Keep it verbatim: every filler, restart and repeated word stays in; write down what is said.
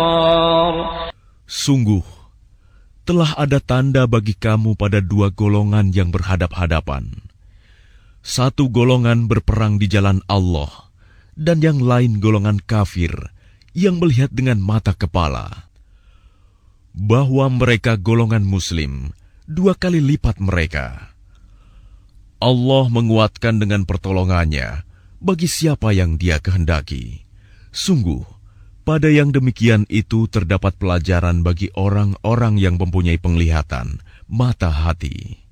Sungguh, telah ada tanda bagi kamu pada dua golongan yang berhadap-hadapan. Satu golongan berperang di jalan Allah, dan yang lain golongan kafir yang melihat dengan mata kepala. Bahwa mereka golongan muslim, dua kali lipat mereka. Allah menguatkan dengan pertolongannya bagi siapa yang Dia kehendaki. Sungguh, pada yang demikian itu terdapat pelajaran bagi orang-orang yang mempunyai penglihatan, mata hati.